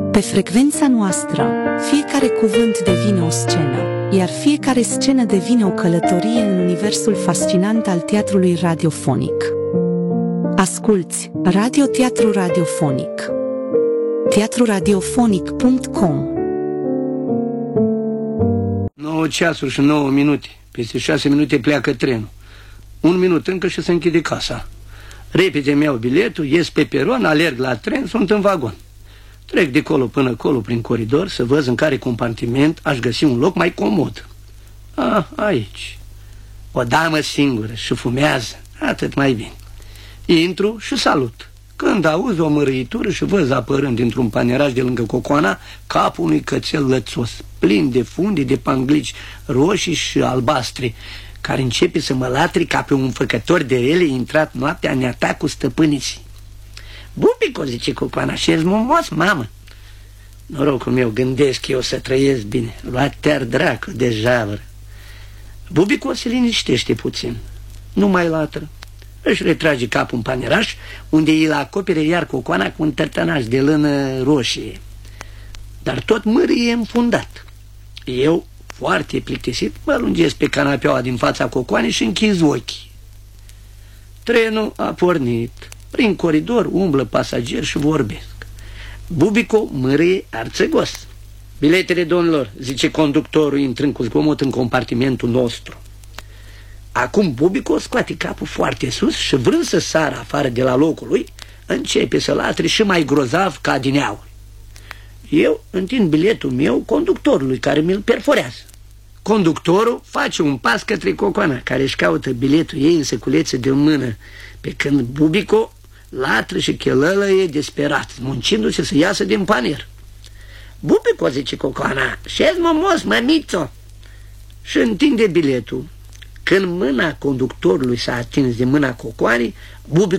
Pe frecvența noastră, fiecare cuvânt devine o scenă, iar fiecare scenă devine o călătorie în universul fascinant al teatrului radiofonic. Asculți Radio Teatru Radiofonic. teatruradiofonic.com. 9 ceasuri și 9 minute. Peste 6 minute pleacă trenul. 1 minut încă și se închide casa. Repede mi-au biletul, ies pe peron, alerg la tren, sunt în vagon. Trec de colo până colo prin coridor să văd în care compartiment aș găsi un loc mai comod. Aici. O damă singură și fumează, atât mai bine. Intru și salut. Când auzi o mărâitură și văd apărând dintr-un paneraj de lângă cocoana capul unui cățel lățos, plin de funde de panglici roșii și albastre, care începe să mă latri ca pe un făcător de rele intrat noaptea în atac cu stăpânicii. Bubico, zice cocoana, și-ești momos, mamă. Norocul meu, gândesc eu să trăiesc bine. Luat-te-ar dracu de javăr. Bubico se liniștește puțin. Nu mai latră. Își retrage capul în paneraș, unde îl acopere iar cocoana cu un tărtănaș de lână roșie. Dar tot mârie înfundat. Eu, foarte plictisit, mă lungesc pe canapeaua din fața cocoanei și închiz ochii. Trenul a pornit. Prin coridor umblă pasageri și vorbesc. Bubico mârie arțăgos. Biletele, domnilor, zice conductorul intrând cu zgomot în compartimentul nostru. Acum Bubico scoate capul foarte sus și vrând să sară afară de la locul lui, începe să latre și mai grozav ca adineauri. Eu întind biletul meu conductorului care mi-l perforează. Conductorul face un pas către cocoana, care își caută biletul ei în săculețe de mână, pe când Bubico latră și chelălăie desperat, muncindu-se să iasă din panier. Bubico, zice cocoana, șezi momos, mămițo, și întinde biletul. Când mâna conductorului s-a atins de mâna cocoanei, Bubico